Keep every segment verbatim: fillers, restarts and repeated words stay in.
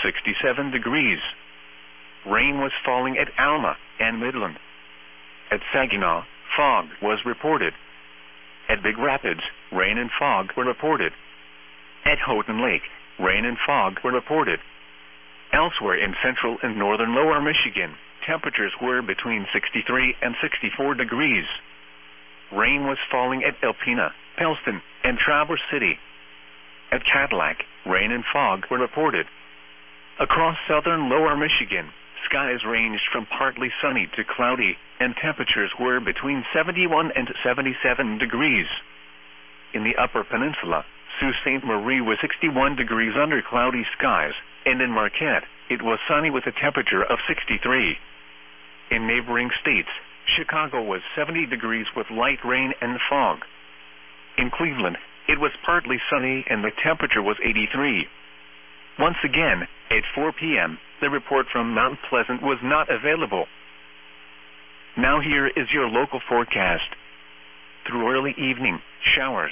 sixty-seven degrees. Rain was falling at Alma and Midland. At Saginaw, fog was reported. At Big Rapids, rain and fog were reported. At Houghton Lake, rain and fog were reported. Elsewhere in central and northern lower Michigan, temperatures were between sixty-three and sixty-four degrees. Rain was falling at Alpena, Pellston, and Traverse City. At Cadillac, rain and fog were reported. Across southern lower Michigan, skies ranged from partly sunny to cloudy, and temperatures were between seventy-one and seventy-seven degrees. In the upper peninsula, Sault Ste. Marie was sixty-one degrees under cloudy skies, and in Marquette, it was sunny with a temperature of sixty-three. In neighboring states, Chicago was seventy degrees with light rain and fog. In Cleveland, it was partly sunny and the temperature was eighty-three. Once again, at four p.m., the report from Mount Pleasant was not available. Now here is your local forecast. Through early evening, showers.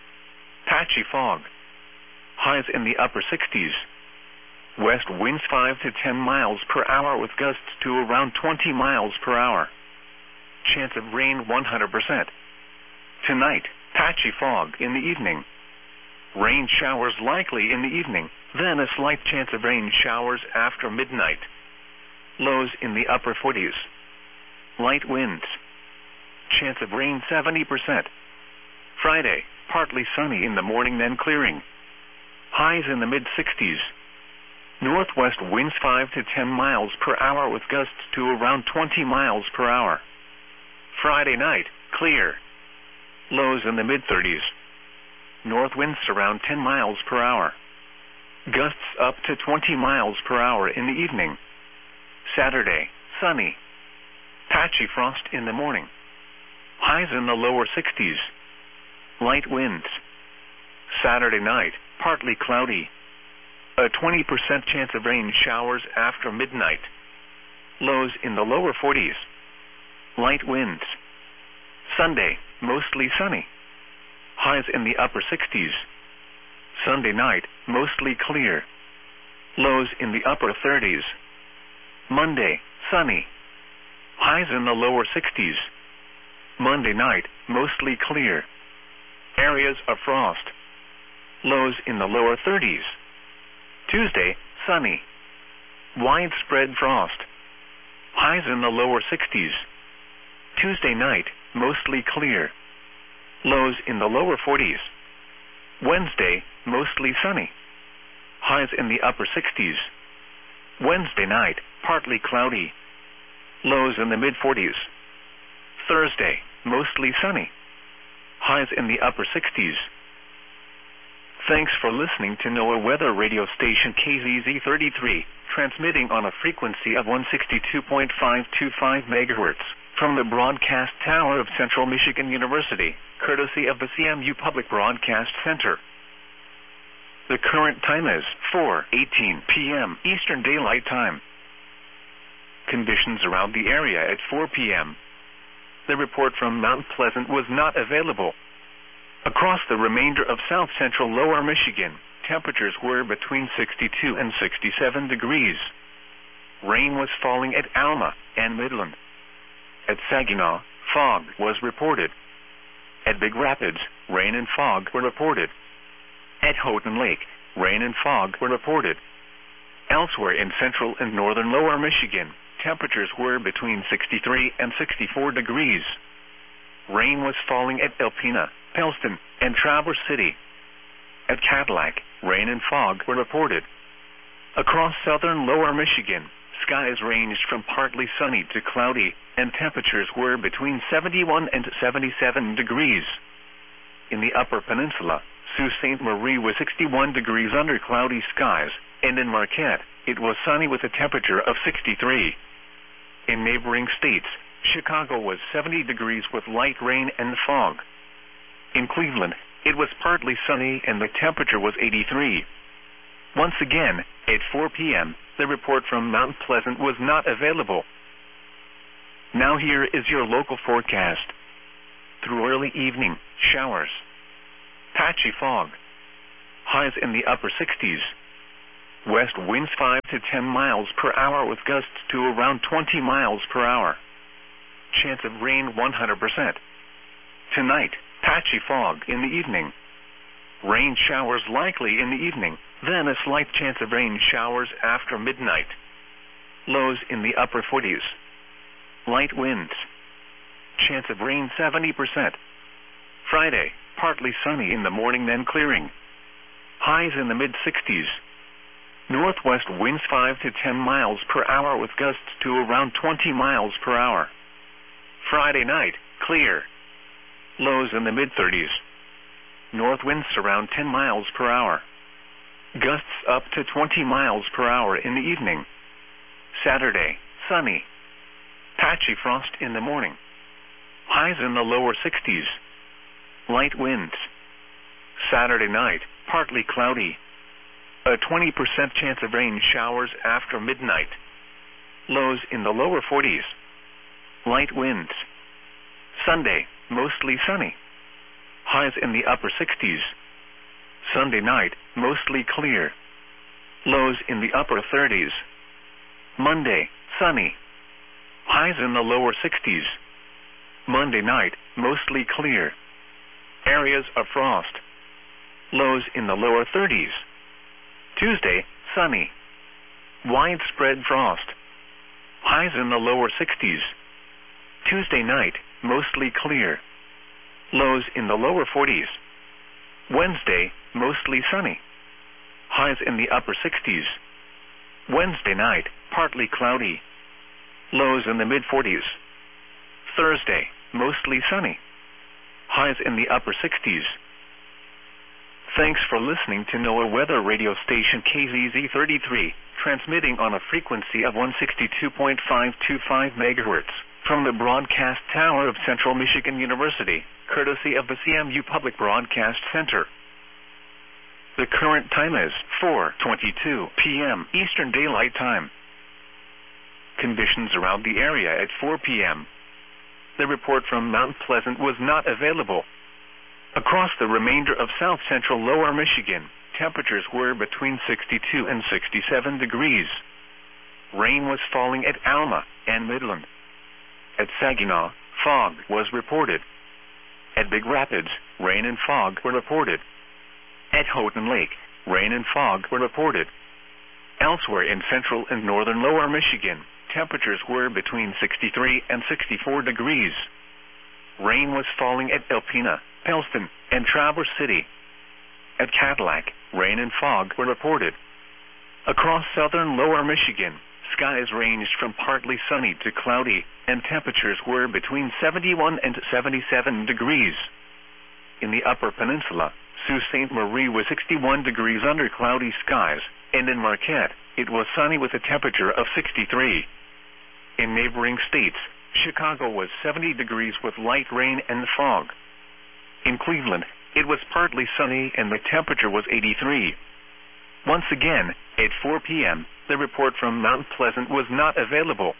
Patchy fog. Highs in the upper sixties. West winds five to ten miles per hour with gusts to around twenty miles per hour. Chance of rain one hundred percent. Tonight, patchy fog in the evening. Rain showers likely in the evening, then a slight chance of rain showers after midnight. Lows in the upper forties. Light winds. Chance of rain seventy percent. Friday, partly sunny in the morning then clearing. Highs in the mid-sixties. Northwest winds five to ten miles per hour with gusts to around twenty miles per hour. Friday night, clear. Lows in the mid-thirties. North winds around ten miles per hour. Gusts up to twenty miles per hour in the evening. Saturday, sunny. Patchy frost in the morning. Highs in the lower sixties. Light winds. Saturday night, partly cloudy. A twenty percent chance of rain showers after midnight. Lows in the lower forties. Light winds. Sunday, mostly sunny. Highs in the upper sixties. Sunday night, mostly clear. Lows in the upper thirties. Monday, sunny. Highs in the lower sixties. Monday night, mostly clear. Areas of frost. Lows in the lower thirties. Tuesday, sunny. Widespread frost. Highs in the lower sixties. Tuesday night, mostly clear. Lows in the lower forties. Wednesday, mostly sunny. Highs in the upper sixties. Wednesday night, partly cloudy. Lows in the mid-forties. Thursday, mostly sunny. Highs in the upper sixties. Thanks for listening to NOAA Weather Radio Station K Z Z thirty-three, transmitting on a frequency of one sixty-two point five two five megahertz from the broadcast tower of Central Michigan University, courtesy of the C M U Public Broadcast Center. The current time is four eighteen p.m. Eastern Daylight Time. Conditions around the area at four p.m. The report from Mount Pleasant was not available. Across the remainder of south-central lower Michigan, temperatures were between sixty-two and sixty-seven degrees. Rain was falling at Alma and Midland. At Saginaw, fog was reported. At Big Rapids, rain and fog were reported. At Houghton Lake, rain and fog were reported. Elsewhere in central and northern lower Michigan, temperatures were between sixty-three and sixty-four degrees. Rain was falling at Alpena, Pellston, and Traverse City. At Cadillac, rain and fog were reported. Across southern lower Michigan, skies ranged from partly sunny to cloudy, and temperatures were between seventy-one and seventy-seven degrees. In the upper peninsula, Sault Ste. Marie was sixty-one degrees under cloudy skies, and in Marquette, it was sunny with a temperature of sixty-three. In neighboring states, Chicago was seventy degrees with light rain and fog. In Cleveland, it was partly sunny and the temperature was eighty-three. Once again, at four p.m., the report from Mount Pleasant was not available. Now here is your local forecast. Through early evening, showers. Patchy fog. Highs in the upper sixties. West winds five to ten miles per hour with gusts to around twenty miles per hour. Chance of rain one hundred percent. Tonight, patchy fog in the evening. Rain showers likely in the evening, then a slight chance of rain showers after midnight. Lows in the upper forties. Light winds. Chance of rain seventy percent. Friday, partly sunny in the morning then clearing. Highs in the mid sixties. Northwest winds five to ten miles per hour with gusts to around twenty miles per hour. Friday night, clear. Lows in the mid thirties. North winds around ten miles per hour. Gusts up to twenty miles per hour in the evening. Saturday, sunny. Patchy frost in the morning. Highs in the lower sixties. Light winds. Saturday night, partly cloudy. A twenty percent chance of rain showers after midnight. Lows in the lower forties. Light winds. Sunday, mostly sunny. Highs in the upper sixties. Sunday night, mostly clear. Lows in the upper thirties. Monday, sunny. Highs in the lower sixties. Monday night, mostly clear. Areas of frost. Lows in the lower thirties. Tuesday, sunny. Widespread frost. Highs in the lower sixties. Tuesday night, mostly clear. Lows in the lower forties. Wednesday, mostly sunny. Highs in the upper sixties. Wednesday night, partly cloudy. Lows in the mid forties. Thursday, mostly sunny. Highs in the upper sixties. Thanks for listening to NOAA Weather Radio Station K Z Z thirty-three, transmitting on a frequency of one sixty-two point five two five megahertz from the broadcast tower of Central Michigan University, courtesy of the C M U Public Broadcast Center. The current time is four twenty-two p m Eastern Daylight Time. Conditions around the area at four p m The report from Mount Pleasant was not available. Across the remainder of south-central lower Michigan, temperatures were between sixty-two and sixty-seven degrees. Rain was falling at Alma and Midland. At Saginaw, fog was reported. At Big Rapids, rain and fog were reported. At Houghton Lake, rain and fog were reported. Elsewhere in central and northern lower Michigan, temperatures were between sixty-three and sixty-four degrees. Rain was falling at Alpena, Pellston, and Traverse City. At Cadillac, rain and fog were reported. Across southern lower Michigan, skies ranged from partly sunny to cloudy, and temperatures were between seventy-one and seventy-seven degrees. In the upper peninsula, Sault Ste. Marie was sixty-one degrees under cloudy skies, and in Marquette, it was sunny with a temperature of sixty-three. In neighboring states, Chicago was seventy degrees with light rain and fog. In Cleveland, it was partly sunny and the temperature was eighty-three. Once again, at four p m, the report from Mount Pleasant was not available.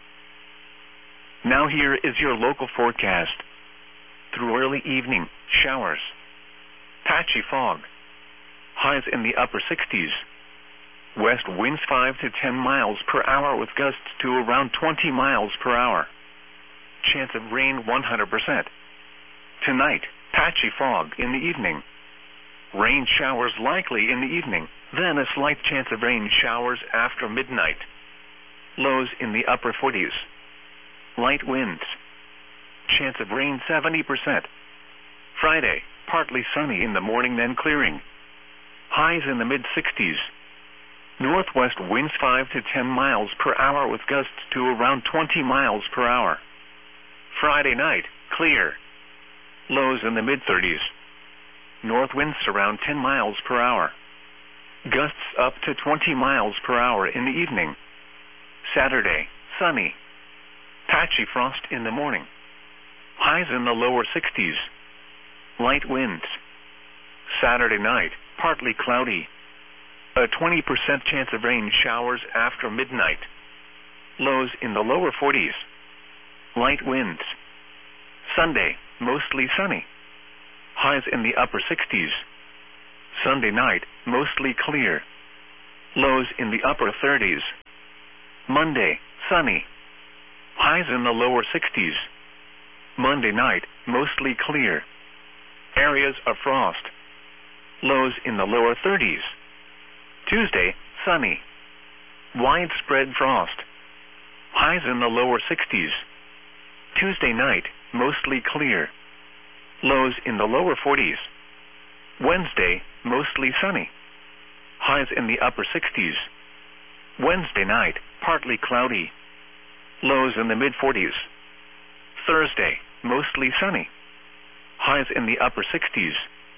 Now here is your local forecast. Through early evening, showers. Patchy fog. Highs in the upper sixties. West winds five to ten miles per hour with gusts to around twenty miles per hour. Chance of rain one hundred percent. Tonight, patchy fog in the evening. Rain showers likely in the evening, then a slight chance of rain showers after midnight. Lows in the upper forties. Light winds. Chance of rain seventy percent. Friday, partly sunny in the morning then clearing. Highs in the mid sixties. Northwest winds five to ten miles per hour with gusts to around twenty miles per hour. Friday night, clear. Lows in the mid thirties. North winds around ten miles per hour. Gusts up to twenty miles per hour in the evening. Saturday, sunny. Patchy frost in the morning. Highs in the lower sixties. Light winds. Saturday night, partly cloudy. A twenty percent chance of rain showers after midnight. Lows in the lower forties. Light winds. Sunday, mostly sunny. Highs in the upper sixties. Sunday night, mostly clear. Lows in the upper thirties. Monday, sunny. Highs in the lower sixties. Monday night, mostly clear. Areas of frost. Lows in the lower thirties. Tuesday, sunny. Widespread frost. Highs in the lower sixties. Tuesday night, mostly clear. Lows in the lower forties. Wednesday, mostly sunny. Highs in the upper sixties. Wednesday night, partly cloudy. Lows in the mid forties. Thursday, mostly sunny. Highs in the upper sixties.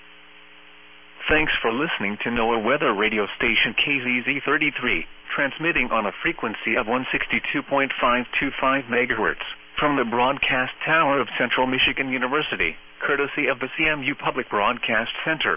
Thanks for listening to NOAA Weather Radio Station K Z Z thirty-three, transmitting on a frequency of one sixty-two point five two five megahertz from the broadcast tower of Central Michigan University, courtesy of the C M U Public Broadcast Center.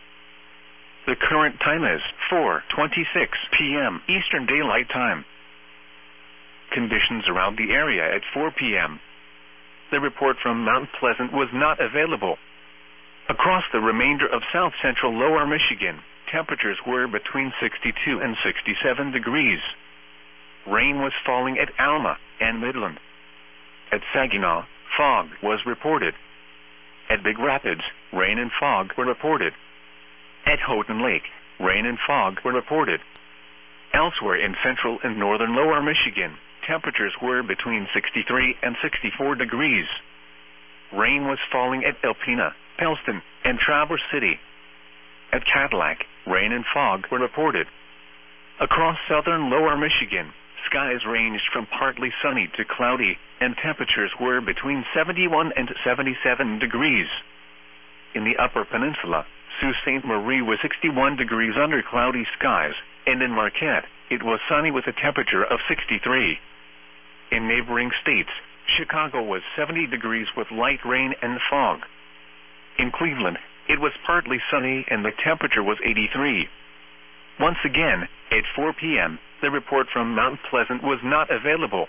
The current time is four twenty-six p m Eastern Daylight Time. Conditions around the area at four p m The report from Mount Pleasant was not available. Across the remainder of south-central lower Michigan, temperatures were between sixty-two and sixty-seven degrees. Rain was falling at Alma and Midland. At Saginaw, fog was reported. At Big Rapids, rain and fog were reported. At Houghton Lake, rain and fog were reported. Elsewhere in central and northern lower Michigan, temperatures were between sixty-three and sixty-four degrees. Rain was falling at Alpena, Pellston, and Traverse City. At Cadillac, rain and fog were reported. Across southern lower Michigan, skies ranged from partly sunny to cloudy, and temperatures were between seventy-one and seventy-seven degrees. In the upper peninsula, Sault Ste. Marie was sixty-one degrees under cloudy skies, and in Marquette, it was sunny with a temperature of sixty-three. In neighboring states, Chicago was seventy degrees with light rain and fog. In Cleveland, it was partly sunny and the temperature was eighty-three. Once again, at four p m, the report from Mount Pleasant was not available.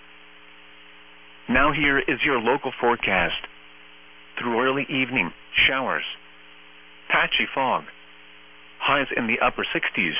Now here is your local forecast. Through early evening, showers. Patchy fog. Highs in the upper sixties.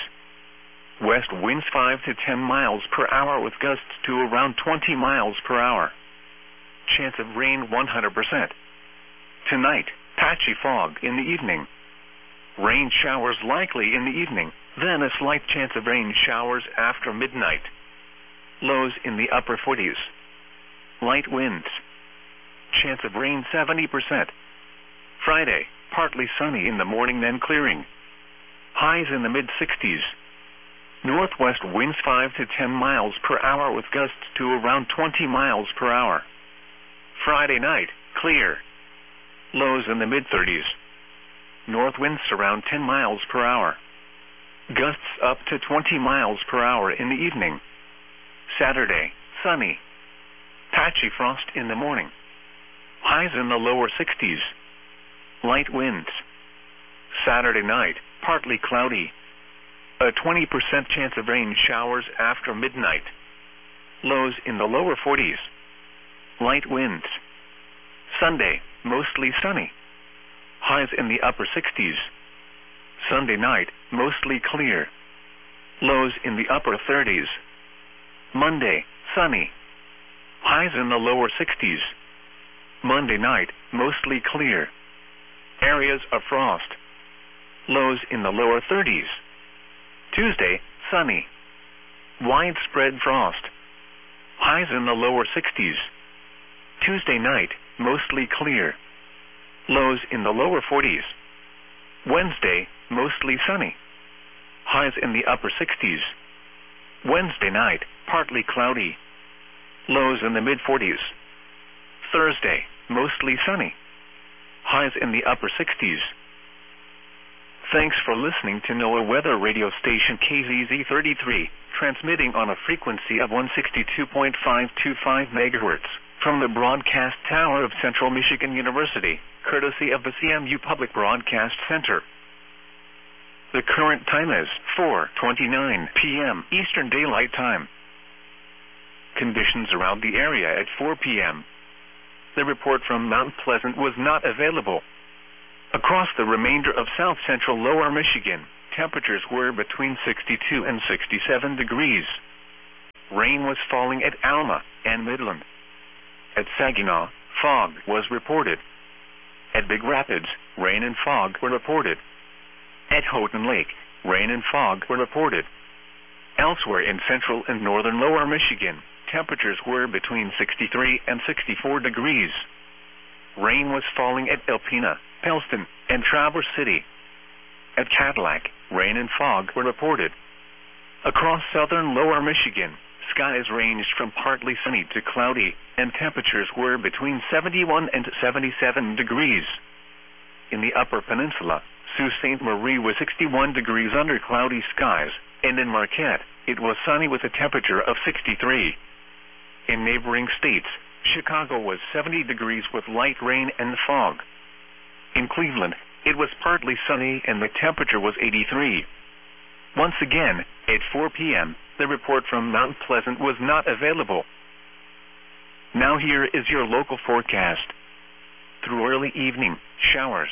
West winds five to ten miles per hour with gusts to around twenty miles per hour. Chance of rain one hundred percent. Tonight, patchy fog in the evening. Rain showers likely in the evening, then a slight chance of rain showers after midnight. Lows in the upper forties. Light winds. Chance of rain seventy percent. Friday, partly sunny in the morning then clearing. Highs in the mid sixties. Northwest winds five to ten miles per hour with gusts to around twenty miles per hour. Friday night, clear. Lows in the mid thirties. North winds around ten miles per hour. Gusts up to twenty miles per hour in the evening. Saturday, sunny. Patchy frost in the morning. Highs in the lower sixties. Light winds. Saturday night, partly cloudy. A twenty percent chance of rain showers after midnight. Lows in the lower forties. Light winds. Sunday, mostly sunny. Highs in the upper sixties. Sunday night, mostly clear. Lows in the upper thirties. Monday, sunny. Highs in the lower sixties. Monday night, mostly clear. Areas of frost. Lows in the lower thirties. Tuesday, sunny. Widespread frost. Highs in the lower sixties. Tuesday night, mostly clear. Lows in the lower forties. Wednesday, mostly sunny. Highs in the upper sixties. Wednesday night, partly cloudy. Lows in the mid forties. Thursday, mostly sunny. Highs in the upper sixties. Thanks for listening to NOAA Weather Radio Station K Z Z thirty-three, transmitting on a frequency of one sixty-two point five two five megahertz from the broadcast tower of Central Michigan University, courtesy of the C M U Public Broadcast Center. The current time is four twenty-nine p m Eastern Daylight Time. Conditions around the area at four p m The report from Mount Pleasant was not available. Across the remainder of south-central lower Michigan, temperatures were between sixty-two and sixty-seven degrees. Rain was falling at Alma and Midland. At Saginaw, fog was reported. At Big Rapids, rain and fog were reported. At Houghton Lake, rain and fog were reported. Elsewhere in central and northern lower Michigan, temperatures were between sixty-three and sixty-four degrees. Rain was falling at Alpena, Pellston, and Traverse City. At Cadillac, rain and fog were reported. Across southern lower Michigan, skies ranged from partly sunny to cloudy, and temperatures were between seventy-one and seventy-seven degrees. In the Upper Peninsula, Sault Ste. Marie was sixty-one degrees under cloudy skies, and in Marquette, it was sunny with a temperature of sixty-three. In neighboring states, Chicago was seventy degrees with light rain and fog. In Cleveland, it was partly sunny and the temperature was eighty-three. Once again, at four p.m., the report from Mount Pleasant was not available. Now here is your local forecast. Through early evening, showers.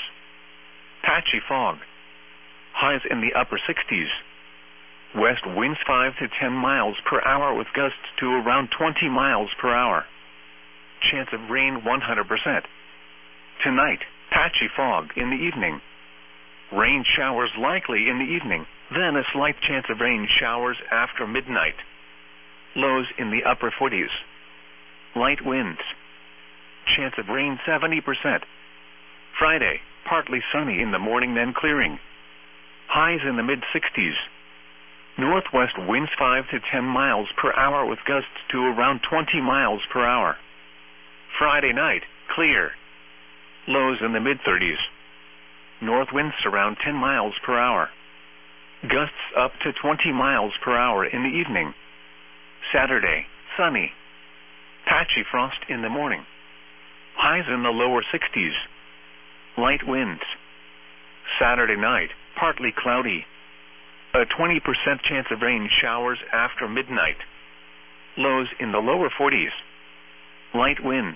Patchy fog. Highs in the upper sixties. West winds five to ten miles per hour with gusts to around twenty miles per hour. Chance of rain one hundred percent. Tonight, patchy fog in the evening. Rain showers likely in the evening, then a slight chance of rain showers after midnight. Lows in the upper forties. Light winds. Chance of rain seventy percent. Friday, partly sunny in the morning then clearing. Highs in the mid-sixties. Northwest winds five to ten miles per hour with gusts to around twenty miles per hour. Friday night, clear. Lows in the mid-thirties. North winds around ten miles per hour. Gusts up to twenty miles per hour in the evening. Saturday, sunny. Patchy frost in the morning. Highs in the lower sixties. Light winds. Saturday night, partly cloudy. A twenty percent chance of rain showers after midnight. Lows in the lower forties. Light winds.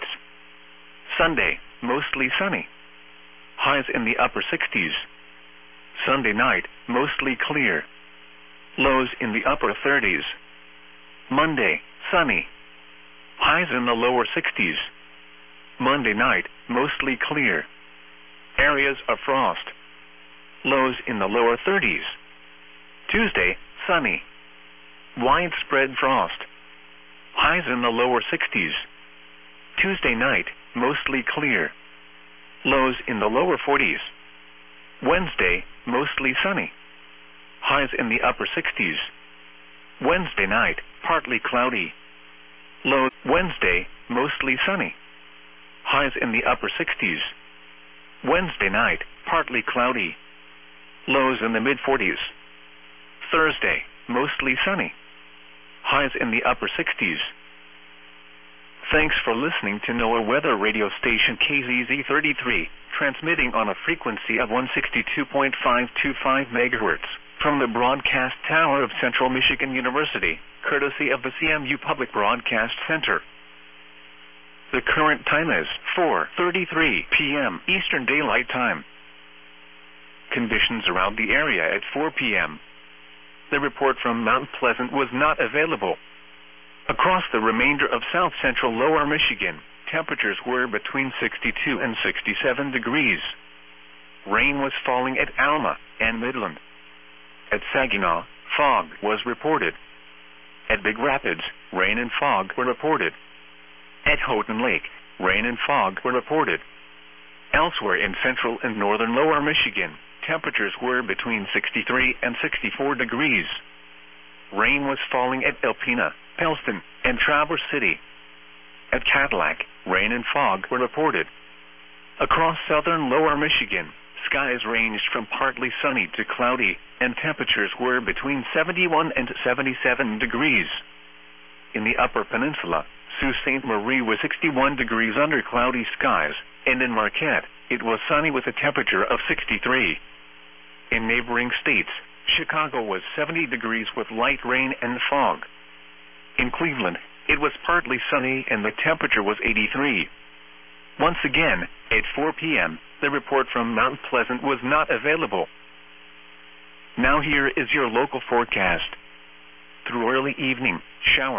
Sunday, mostly sunny. Highs in the upper sixties. Sunday night, mostly clear. Lows in the upper thirties. Monday, sunny. Highs in the lower sixties. Monday night, mostly clear. Areas of frost. Lows in the lower thirties. Tuesday, sunny. Widespread frost. Highs in the lower sixties. Tuesday night, mostly clear. Lows in the lower forties. Wednesday, mostly sunny. Highs in the upper sixties. Wednesday night, partly cloudy. Lows Wednesday, mostly sunny. Highs in the upper sixties. Wednesday night, partly cloudy. Lows in the mid-forties. Thursday, mostly sunny. Highs in the upper sixties. Thanks for listening to NOAA Weather Radio Station K Z Z thirty-three, transmitting on a frequency of one sixty-two point five two five megahertz from the broadcast tower of Central Michigan University, courtesy of the C M U Public Broadcast Center. The current time is four thirty-three p.m. Eastern Daylight Time. Conditions around the area at four p.m. The report from Mount Pleasant was not available. Across the remainder of south-central lower Michigan, temperatures were between sixty-two and sixty-seven degrees. Rain was falling at Alma and Midland. At Saginaw, fog was reported. At Big Rapids, rain and fog were reported. At Houghton Lake, rain and fog were reported. Elsewhere in central and northern lower Michigan, temperatures were between sixty-three and sixty-four degrees. Rain was falling at Alpena, Pellston, and Traverse City. At Cadillac, rain and fog were reported. Across southern lower Michigan, skies ranged from partly sunny to cloudy, and temperatures were between seventy-one and seventy-seven degrees. In the Upper Peninsula, Sault Ste. Marie was sixty-one degrees under cloudy skies, and in Marquette, it was sunny with a temperature of sixty-three. In neighboring states, Chicago was seventy degrees with light rain and fog. In Cleveland, it was partly sunny and the temperature was eighty-three. Once again, at four p.m., the report from Mount Pleasant was not available. Now here is your local forecast. Through early evening, showers.